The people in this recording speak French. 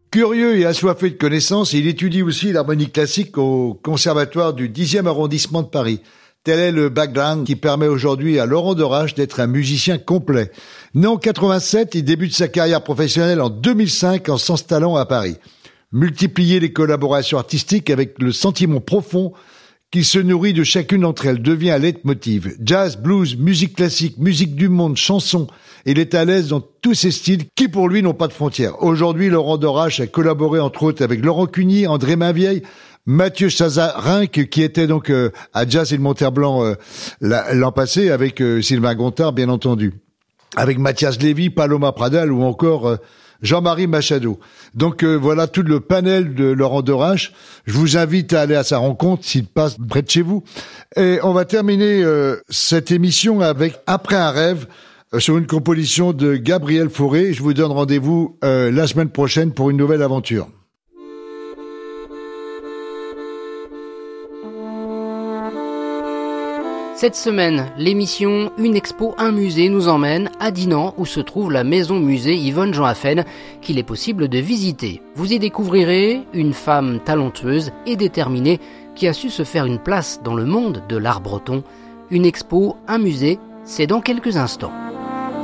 Curieux et assoiffé de connaissances, il étudie aussi l'harmonie classique au conservatoire du 10e arrondissement de Paris. Tel est le background qui permet aujourd'hui à Laurent Derache d'être un musicien complet. Né en 87, il débute sa carrière professionnelle en 2005 en s'installant à Paris. Multiplier les collaborations artistiques avec le sentiment profond qui se nourrit de chacune d'entre elles devient un leitmotiv. Jazz, blues, musique classique, musique du monde, chansons. Il est à l'aise dans tous ces styles qui pour lui n'ont pas de frontières. Aujourd'hui, Laurent Derache a collaboré entre autres avec Laurent Cuny, André Mainvieille, Mathieu Chazarinck qui était donc à Jazz et le Monterblanc l'an passé avec Sylvain Gontard bien entendu. Avec Mathias Lévy, Paloma Pradal ou encore Jean-Marie Machado. Donc voilà tout le panel de Laurent Derache. Je vous invite à aller à sa rencontre s'il passe près de chez vous. Et on va terminer cette émission avec Après un rêve sur une composition de Gabriel Fauré. Je vous donne rendez-vous la semaine prochaine pour une nouvelle aventure. Cette semaine, l'émission Une expo, un musée nous emmène à Dinan où se trouve la maison-musée Yvonne Jean Affen qu'il est possible de visiter. Vous y découvrirez une femme talentueuse et déterminée qui a su se faire une place dans le monde de l'art breton. Une expo, un musée, c'est dans quelques instants.